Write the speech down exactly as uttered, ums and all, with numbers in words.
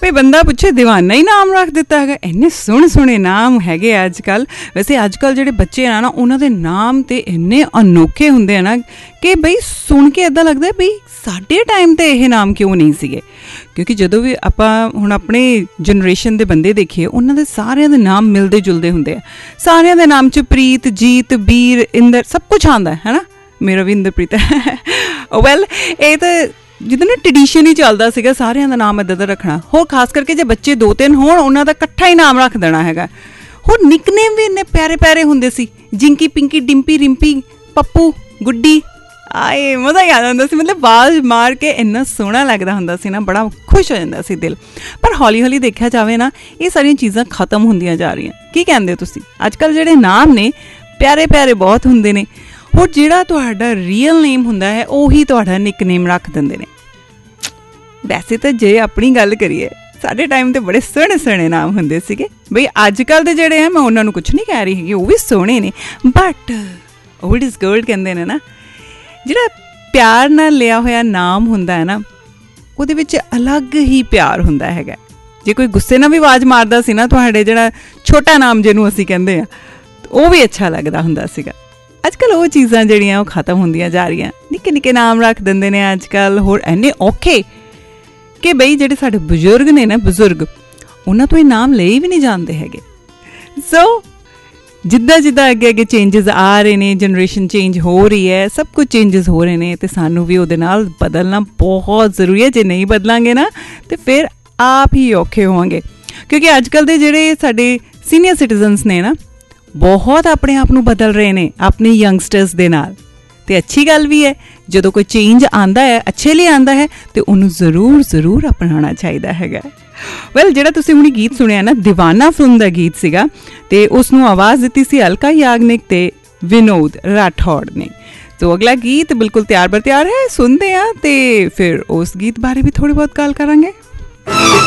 ਭਈ ਬੰਦਾ ਪੁੱਛੇ ਦੀਵਾਨਾ ਹੀ ਨਾਮ ਰੱਖ ਦਿੱਤਾ ਹੈਗਾ। ਇੰਨੇ ਸੋਹਣੇ ਸੋਹਣੇ ਨਾਮ ਹੈਗੇ ਅੱਜ ਕੱਲ੍ਹ। ਵੈਸੇ ਅੱਜ ਕੱਲ੍ਹ ਜਿਹੜੇ ਬੱਚੇ ਆ ਨਾ ਉਹਨਾਂ ਦੇ ਨਾਮ ਤਾਂ ਇੰਨੇ ਅਨੋਖੇ ਹੁੰਦੇ ਆ ਨਾ ਕਿ ਬਈ ਸੁਣ ਕੇ ਇੱਦਾਂ ਲੱਗਦਾ ਬਈ ਸਾਡੇ ਟਾਈਮ 'ਤੇ ਇਹ ਨਾਮ ਕਿਉਂ ਨਹੀਂ ਸੀਗੇ। ਕਿਉਂਕਿ ਜਦੋਂ ਵੀ ਆਪਾਂ ਹੁਣ ਆਪਣੇ ਜਨਰੇਸ਼ਨ ਦੇ ਬੰਦੇ ਦੇਖੀਏ ਉਹਨਾਂ ਦੇ ਸਾਰਿਆਂ ਦੇ ਨਾਮ ਮਿਲਦੇ ਜੁਲਦੇ ਹੁੰਦੇ ਆ। ਸਾਰਿਆਂ ਦੇ ਨਾਮ 'ਚ ਪ੍ਰੀਤ, ਜੀਤ, ਬੀਰ, ਇੰਦਰ ਸਭ ਕੁਛ ਆਉਂਦਾ ਹੈ ਨਾ। ਮੇਰਾ ਵੀ ਇੰਦਰਪ੍ਰੀਤ ਹੈ। ਵੈਲ ਇਹ ਤਾਂ ਜਿੱਦਾਂ ਨਾ ਟ੍ਰਡੀਸ਼ਨ ਹੀ ਚੱਲਦਾ ਸੀਗਾ ਸਾਰਿਆਂ ਦਾ ਨਾਮ ਇੱਦਾਂ ਦਾ ਰੱਖਣਾ। ਹੋਰ ਖਾਸ ਕਰਕੇ ਜੇ ਬੱਚੇ ਦੋ ਤਿੰਨ ਹੋਣ ਉਹਨਾਂ ਦਾ ਇਕੱਠਾ ਹੀ ਨਾਮ ਰੱਖ ਦੇਣਾ ਹੈਗਾ। ਹੋਰ ਨਿਕਨੇਮ ਵੀ ਇੰਨੇ ਪਿਆਰੇ ਪਿਆਰੇ ਹੁੰਦੇ ਸੀ, ਜਿੰਕੀ, ਪਿੰਕੀ, ਡਿੰਪੀ, ਰਿੰਪੀ, ਪੱਪੂ, ਗੁੱਡੀ। ਆਏ ਮਜ਼ਾ ਹੀ ਆ ਜਾਂਦਾ ਸੀ। ਮਤਲਬ ਆਵਾਜ਼ ਮਾਰ ਕੇ ਇੰਨਾ ਸੋਹਣਾ ਲੱਗਦਾ ਹੁੰਦਾ ਸੀ ਨਾ, ਬੜਾ ਖੁਸ਼ ਹੋ ਜਾਂਦਾ ਸੀ ਦਿਲ। ਪਰ ਹੌਲੀ ਹੌਲੀ ਦੇਖਿਆ ਜਾਵੇ ਨਾ ਇਹ ਸਾਰੀਆਂ ਚੀਜ਼ਾਂ ਖਤਮ ਹੁੰਦੀਆਂ ਜਾ ਰਹੀਆਂ। ਕੀ ਕਹਿੰਦੇ ਹੋ ਤੁਸੀਂ? ਅੱਜ ਕੱਲ੍ਹ ਜਿਹੜੇ ਨਾਮ ਨੇ ਪਿਆਰੇ ਪਿਆਰੇ ਬਹੁਤ ਹੁੰਦੇ ਨੇ। ਹੋਰ ਜਿਹੜਾ ਤੁਹਾਡਾ ਰੀਅਲ ਨੇਮ ਹੁੰਦਾ ਹੈ ਉਹੀ ਤੁਹਾਡਾ ਨਿਕਨੇਮ ਰੱਖ ਦਿੰਦੇ ਨੇ। ਵੈਸੇ ਤਾਂ ਜੇ ਆਪਣੀ ਗੱਲ ਕਰੀਏ ਸਾਡੇ ਟਾਈਮ 'ਤੇ ਬੜੇ ਸੋਹਣੇ ਸੋਹਣੇ ਨਾਮ ਹੁੰਦੇ ਸੀਗੇ। ਬਈ ਅੱਜ ਕੱਲ੍ਹ ਦੇ ਜਿਹੜੇ ਆ ਮੈਂ ਉਹਨਾਂ ਨੂੰ ਕੁਛ ਨਹੀਂ ਕਹਿ ਰਹੀ ਹੈਗੀ, ਉਹ ਵੀ ਸੋਹਣੇ ਨੇ, ਬਟ ਓਲਡ ਇਜ਼ ਗੋਲਡ ਕਹਿੰਦੇ ਨੇ ਨਾ। ਜਿਹੜਾ ਪਿਆਰ ਨਾਲ ਲਿਆ ਹੋਇਆ ਨਾਮ ਹੁੰਦਾ ਹੈ ਨਾ ਉਹਦੇ ਵਿੱਚ ਅਲੱਗ ਹੀ ਪਿਆਰ ਹੁੰਦਾ ਹੈਗਾ। ਜੇ ਕੋਈ ਗੁੱਸੇ ਨਾਲ ਵੀ ਆਵਾਜ਼ ਮਾਰਦਾ ਸੀ ਨਾ ਤੁਹਾਡੇ, ਜਿਹੜਾ ਛੋਟਾ ਨਾਮ ਜਿਹਨੂੰ ਅਸੀਂ ਕਹਿੰਦੇ ਆ, ਉਹ ਵੀ ਅੱਛਾ ਲੱਗਦਾ ਹੁੰਦਾ ਸੀਗਾ। ਅੱਜ ਕੱਲ੍ਹ ਉਹ ਚੀਜ਼ਾਂ ਜਿਹੜੀਆਂ ਉਹ ਖਤਮ ਹੁੰਦੀਆਂ ਜਾ ਰਹੀਆਂ। ਨਿੱਕੇ ਨਿੱਕੇ ਨਾਮ ਰੱਖ ਦਿੰਦੇ ਨੇ ਅੱਜ ਕੱਲ੍ਹ। ਹੋਰ ਇੰਨੇ ਔਖੇ ਕਿ ਬਈ ਜਿਹੜੇ ਸਾਡੇ ਬਜ਼ੁਰਗ ਨੇ ਨਾ, ਬਜ਼ੁਰਗ ਉਹਨਾਂ ਤੋਂ ਇਹ ਨਾਮ ਲਏ ਵੀ ਨਹੀਂ ਜਾਂਦੇ ਹੈਗੇ। ਸੋ ਜਿੱਦਾਂ ਜਿੱਦਾਂ ਅੱਗੇ ਅੱਗੇ ਚੇਂਜਿਸ ਆ ਰਹੇ ਨੇ, ਜਨਰੇਸ਼ਨ ਚੇਂਜ ਹੋ ਰਹੀ ਹੈ, ਸਭ ਕੁਝ ਚੇਂਜਿਸ ਹੋ ਰਹੇ ਨੇ ਅਤੇ ਸਾਨੂੰ ਵੀ ਉਹਦੇ ਨਾਲ ਬਦਲਣਾ ਬਹੁਤ ਜ਼ਰੂਰੀ ਹੈ। ਜੇ ਨਹੀਂ ਬਦਲਾਂਗੇ ਨਾ ਤਾਂ ਫਿਰ ਆਪ ਹੀ ਔਖੇ ਹੋਵਾਂਗੇ। ਕਿਉਂਕਿ ਅੱਜ ਕੱਲ੍ਹ ਦੇ ਜਿਹੜੇ ਸਾਡੇ ਸੀਨੀਅਰ ਸਿਟੀਜ਼ਨਸ ਨੇ ਨਾ ਬਹੁਤ ਆਪਣੇ ਆਪ ਨੂੰ ਬਦਲ ਰਹੇ ਨੇ ਆਪਣੇ ਯੰਗਸਟਰਸ ਦੇ ਨਾਲ। ਅਤੇ ਅੱਛੀ ਗੱਲ ਵੀ ਹੈ, ਜਦੋਂ ਕੋਈ ਚੇਂਜ ਆਉਂਦਾ ਹੈ ਅੱਛੇ ਲਈ ਆਉਂਦਾ ਹੈ ਅਤੇ ਉਹਨੂੰ ਜ਼ਰੂਰ ਜ਼ਰੂਰ ਅਪਣਾਉਣਾ ਚਾਹੀਦਾ ਹੈਗਾ। ਵੈਲ ਜਿਹੜਾ ਤੁਸੀਂ ਹੁਣੀ ਗੀਤ ਸੁਣਿਆ ਨਾ, ਦੀਵਾਨਾ ਫਿਲਮ ਦਾ ਗੀਤ ਸੀਗਾ ਅਤੇ ਉਸ ਨੂੰ ਆਵਾਜ਼ ਦਿੱਤੀ ਸੀ ਅਲਕਾ ਯਾਗਨਿਕ ਅਤੇ ਵਿਨੋਦ ਰਾਠੌੜ ਨੇ। ਸੋ ਅਗਲਾ ਗੀਤ ਬਿਲਕੁਲ ਤਿਆਰ ਬਰ ਤਿਆਰ ਹੈ, ਸੁਣਦੇ ਹਾਂ ਅਤੇ ਫਿਰ ਉਸ ਗੀਤ ਬਾਰੇ ਵੀ ਥੋੜ੍ਹੀ ਬਹੁਤ ਗੱਲ ਕਰਾਂਗੇ।